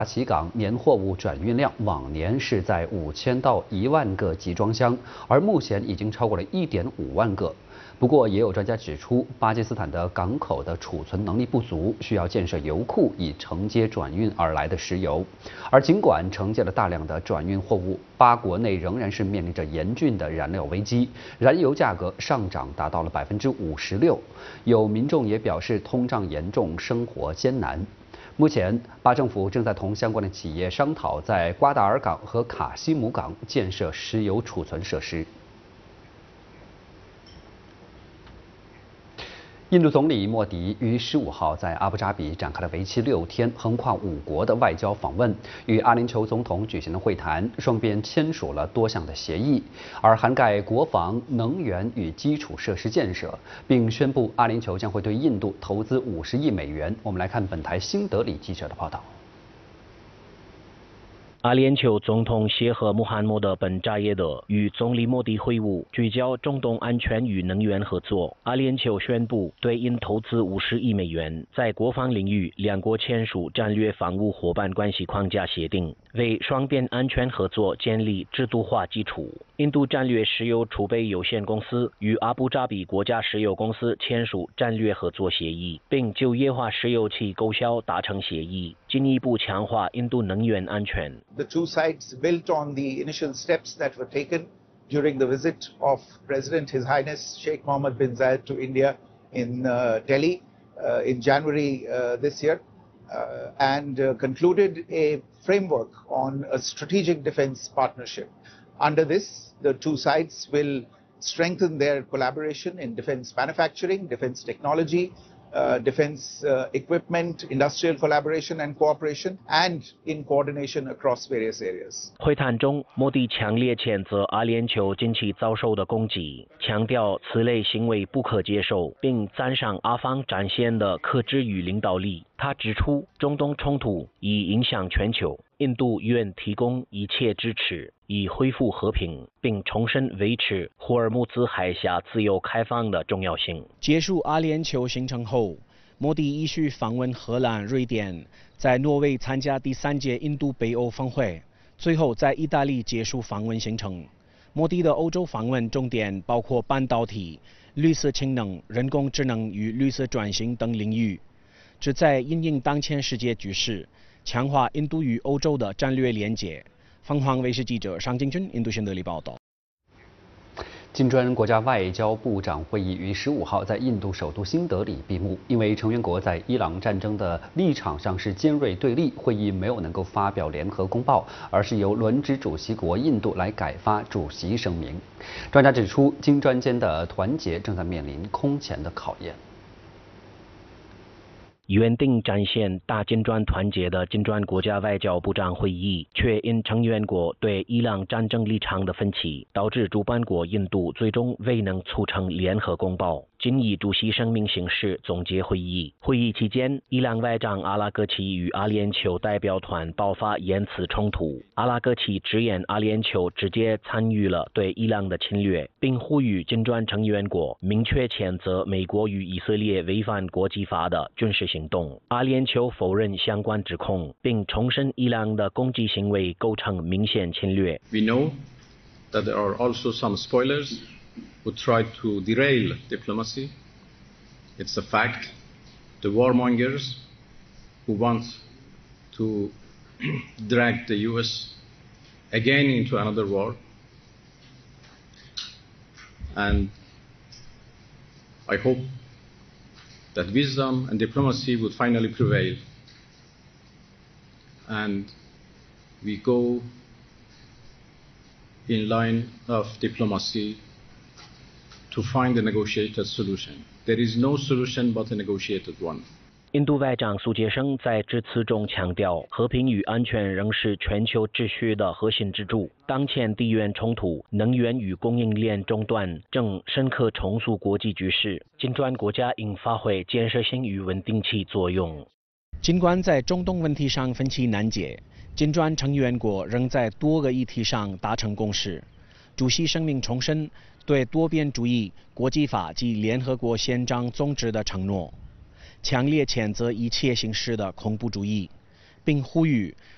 奇港年货物转运量往年是在5000到1万个集装箱，而目前已经超过了1.5万个。不过，也有专家指出，巴基斯坦的港口的储存能力不足，需要建设油库以承接转运而来的石油。而尽管承接了大量的转运货物，巴国内仍然是面临着严峻的燃料危机，燃油价格上涨达到了56%。有民众也表示，通胀严重，生活艰难。目前，巴政府正在同相关的企业商讨，在瓜达尔港和卡西姆港建设石油储存设施。印度总理莫迪于15号在阿布扎比展开了为期6天、横跨5国的外交访问，与阿联酋总统举行了会谈，双边签署了多项的协议，而涵盖国防、能源与基础设施建设，并宣布阿联酋将会对印度投资50亿美元。我们来看本台新德里记者的报道。 阿联酋总统谢赫穆罕默德本扎耶德与总理莫迪会晤，聚焦中东安全与能源合作。阿联酋宣布对印投资50亿美元，在国防领域，两国签署战略防务伙伴关系框架协定，为双边安全合作建立制度化基础。印度战略石油储备有限公司与阿布扎比国家石油公司签署战略合作协议，并就液化石油气购销达成协议，进一步强化印度能源安全。 The two sides built on the initial steps that were taken during the visit of President His Highness Sheikh Mohammed bin Zayed to India in Delhi in January this year and concluded a framework on a strategic defense partnership. Under this, the two sides will strengthen their collaboration in defense manufacturing, defense technology, defense equipment, industrial collaboration and cooperation, and in coordination across various areas. 会谈中，莫迪强烈谴责阿联酋近期遭受的攻击，强调此类行为不可接受，并赞赏阿方展现的克制与领导力。他指出，中东冲突已影响全球，印度愿提供一切支持，以恢复和平，并重申维持霍尔木兹海峡自由开放的重要性。 结束阿联酋行程后，莫迪依序访问荷兰、瑞典，在挪威参加第3届印度北欧峰会，最后在意大利结束访问行程。莫迪的欧洲访问重点包括半导体、绿色氢能、人工智能与绿色转型等领域，旨在因应当前世界局势，强化印度与欧洲的战略连结。凤凰卫视记者尚金军印度新德里报道。 金砖国家外交部长会议于15号在印度首都新德里闭幕。因为成员国在伊朗战争的立场上是尖锐对立，会议没有能够发表联合公报，而是由轮值主席国印度来改发主席声明。专家指出，金砖间的团结正在面临空前的考验。 原定展现大金砖团结的金砖国家外交部长会议，却因成员国对伊朗战争立场的分歧，导致主办国印度最终未能促成联合公报，仅以主席声明形式总结会议。会议期间，伊朗外长阿拉格齐与阿联酋代表团爆发言辞冲突。阿拉格齐直言阿联酋直接参与了对伊朗的侵略，并呼吁金砖成员国明确谴责美国与以色列违反国际法的军事行动。阿联酋否认相关指控，并重申伊朗的攻击行为构成明显侵略。 We know that there are also some spoilers who try to derail diplomacy. It's a fact. The warmongers who want to drag the US again into another war. And I hope that wisdom and diplomacy would finally prevail. And we go in line of diplomacy to find a negotiated solution. There is no solution but a negotiated one. 印度外长苏杰生在致辞中强调，和平与安全仍是全球秩序的核心支柱。当前地缘冲突、能源与供应链中断正深刻重塑国际局势，金砖国家应发挥建设性与稳定器作用。 尽管在中东问题上分歧难解，金砖成员国仍在多个议题上达成共识。主席声明重申对多边主义、国际法及联合国宪章宗旨的承诺，强烈谴责一切形式的恐怖主义，并呼吁